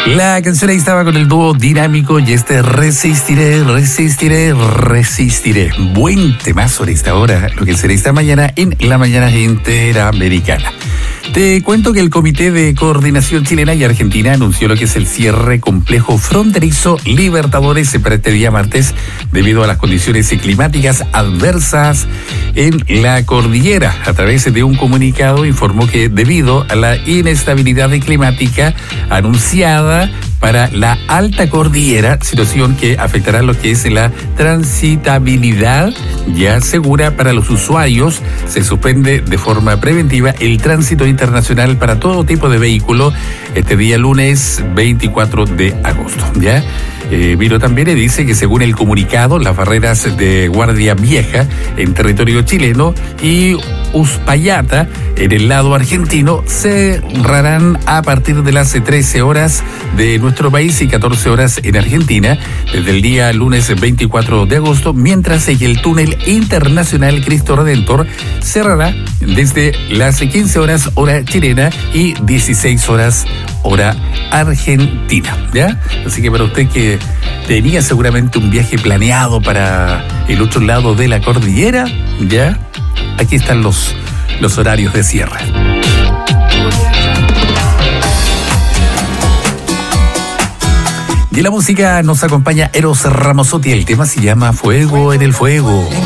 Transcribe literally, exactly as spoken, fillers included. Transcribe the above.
La canción ahí estaba con el dúo dinámico y este resistiré, resistiré, resistiré. Buen temazo en esta hora, lo que será esta mañana en la mañana interamericana. Te cuento que el Comité de Coordinación Chilena y Argentina anunció lo que es el cierre complejo fronterizo Libertadores para este día martes debido a las condiciones climáticas adversas en la cordillera. A través de un comunicado informó que debido a la inestabilidad climática anunciada para la alta cordillera, situación que afectará lo que es la transitabilidad ya segura para los usuarios, se suspende de forma preventiva el tránsito internacional para todo tipo de vehículo este día lunes veinticuatro de agosto. ¿Ya? Eh, Viro también le dice que según el comunicado, las barreras de Guardia Vieja en territorio chileno y Uspallata en el lado argentino se cerrarán a partir de las trece horas de nuestro país y catorce horas en Argentina desde el día lunes veinticuatro de agosto, mientras que el túnel internacional Cristo Redentor cerrará desde las quince horas hora chilena y dieciséis horas hora argentina, ¿ya? Así que para usted que tenía seguramente un viaje planeado para el otro lado de la cordillera, ¿ya? Aquí están los, los horarios de cierre. Y en la música nos acompaña Eros Ramazzotti. El tema se llama Fuego en el Fuego.